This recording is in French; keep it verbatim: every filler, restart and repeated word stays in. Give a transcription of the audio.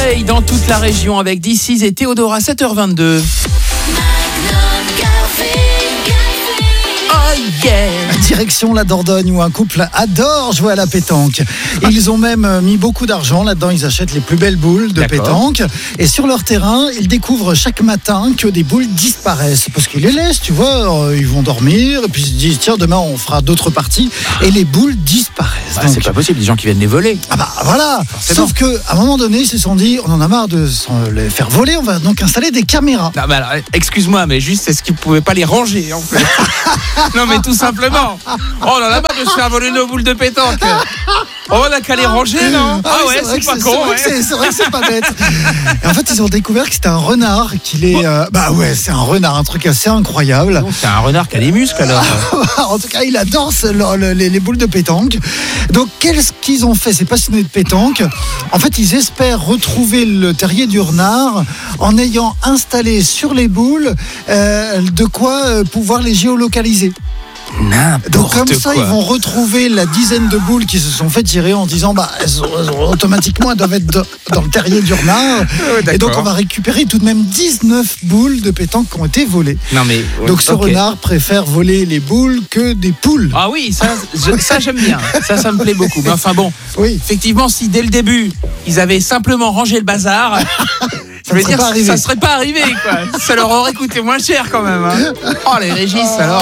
soleil dans toute la région avec D six et Théodora, sept heures vingt-deux. Oh yeah! Direction la Dordogne où un couple adore jouer à la pétanque. Ils ont même mis beaucoup d'argent là-dedans. Ils achètent les plus belles boules de D'accord. pétanque. Et sur leur terrain, ils découvrent chaque matin que des boules disparaissent. Parce qu'ils les laissent, tu vois. Ils vont dormir et puis ils se disent tiens, demain on fera d'autres parties. Et les boules disparaissent. Bah, Donc, c'est pas possible, des gens qui viennent les voler. ah bah voilà. Forcément. Sauf qu'à un moment donné, ils se sont dit on en a marre de s'en les faire voler. On va donc installer des caméras. Non, mais alors, excuse-moi, mais juste, est-ce qu'ils pouvaient pas les ranger en fait? Non, mais tout simplement. Oh, on en a marre de se faire voler nos boules de pétanque. Oh, on a qu'à les ranger, non? Ah, oui, ouais, vrai c'est que pas c'est con. vrai Ouais. que c'est- C'est vrai que c'est pas bête. Et en fait, ils ont découvert que c'était un renard. Qu'il est. euh, bah ouais, c'est un renard, un truc assez incroyable. Donc, c'est un renard qui a des muscles alors. En tout cas, il adore ce- le- le- les, les boules de pétanque. Donc, qu'est-ce qu'ils ont fait, ces passionnés de pétanque? En fait, ils espèrent retrouver le terrier du renard en ayant installé sur les boules euh, de quoi euh, pouvoir les géolocaliser. N'importe Donc comme ça, quoi. ils vont retrouver la dizaine de boules qui se sont fait tirer en disant bah elles sont- elles sont- automatiquement elles doivent être de- dans le terrier du renard. Ouais, Et donc d'accord. on va récupérer tout de même dix-neuf boules de pétanque qui ont été volées. Non, mais. ouais, Donc ce ok. renard préfère voler les boules que des poules. Ah oui, ça, je- ça j'aime bien. Ça, ça me plaît beaucoup. Mais enfin bon, Oui. effectivement, si dès le début, ils avaient simplement rangé le bazar, je ne veux serait dire, pas arrivé. ça serait pas arrivé, quoi. Ça leur aurait coûté moins cher quand même. Hein. Oh, les Régis, alors.